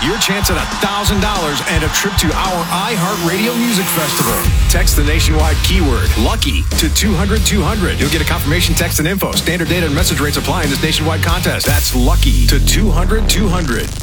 your chance at $1,000 and a trip to our iHeartRadio Music Festival. Text the nationwide keyword LUCKY to 200-200. You'll get a confirmation text and info. Standard data and message rates apply in this nationwide contest. That's LUCKY to 200-200.